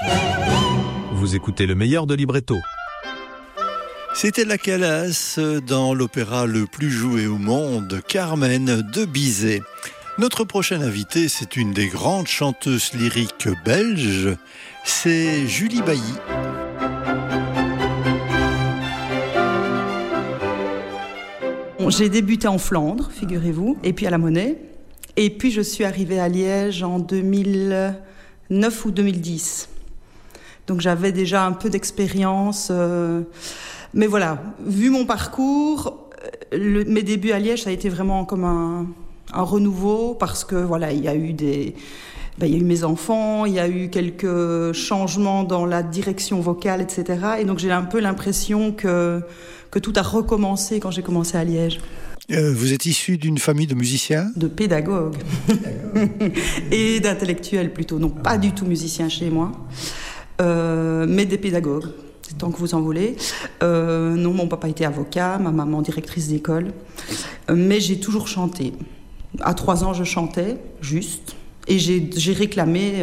Vous écoutez le meilleur de Libretto. C'était la Calas dans l'opéra le plus joué au monde, Carmen de Bizet. Notre prochaine invitée, c'est une des grandes chanteuses lyriques belges, c'est Julie Bailly. J'ai débuté en Flandre, figurez-vous, et puis à la Monnaie. Et puis je suis arrivée à Liège en 2009 ou 2010. Donc j'avais déjà un peu d'expérience. Mais voilà, vu mon parcours, mes débuts à Liège, ça a été vraiment comme un renouveau parce que voilà, il y a eu mes enfants, il y a eu quelques changements dans la direction vocale, etc. Et donc j'ai un peu l'impression que tout a recommencé quand j'ai commencé à Liège. Vous êtes issu d'une famille de musiciens ? De pédagogues. Et d'intellectuels plutôt. Donc pas du tout musiciens chez moi, mais des pédagogues. Tant que vous en voulez. Non, mon papa était avocat, ma maman directrice d'école. Mais j'ai toujours chanté. À 3 ans, je chantais, juste. Et j'ai réclamé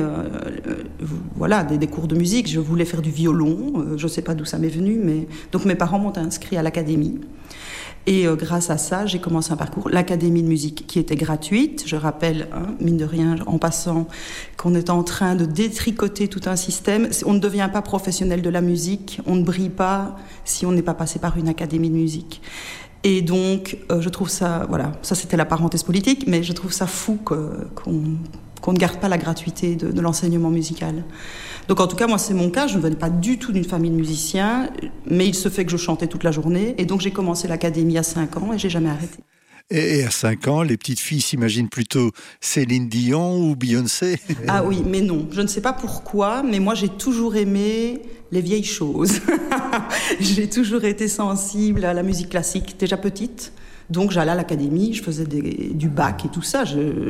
des cours de musique. Je voulais faire du violon. Je ne sais pas d'où ça m'est venu. Mais... Donc mes parents m'ont inscrit à l'académie. Et grâce à ça, j'ai commencé un parcours, l'académie de musique, qui était gratuite. Je rappelle, mine de rien, en passant, qu'on est en train de détricoter tout un système. On ne devient pas professionnel de la musique, on ne brille pas si on n'est pas passé par une académie de musique. Et donc, je trouve ça, voilà, ça c'était la parenthèse politique, mais je trouve ça fou qu'on ne garde pas la gratuité de l'enseignement musical. Donc en tout cas, moi c'est mon cas, je ne venais pas du tout d'une famille de musiciens, mais il se fait que je chantais toute la journée, et donc j'ai commencé l'académie à 5 ans et j'ai jamais arrêté. Et à 5 ans, les petites filles s'imaginent plutôt Céline Dion ou Beyoncé ? Ah oui, mais non, je ne sais pas pourquoi, mais moi j'ai toujours aimé les vieilles choses. J'ai toujours été sensible à la musique classique, déjà petite. Donc j'allais à l'académie, je faisais du bac et tout ça.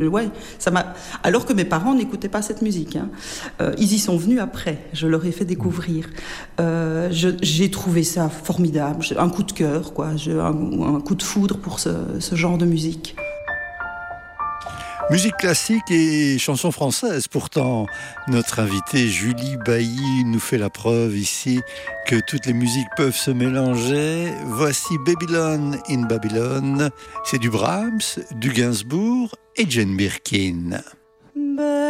Alors que mes parents n'écoutaient pas cette musique. Ils y sont venus après. Je leur ai fait découvrir. J'ai trouvé ça formidable. Un coup de cœur, quoi. Un coup de foudre pour ce genre de musique. Musique classique et chansons françaises. Pourtant, notre invitée Julie Bailly nous fait la preuve ici que toutes les musiques peuvent se mélanger. Voici Babylon in Babylon. C'est du Brahms, du Gainsbourg et Jane Birkin.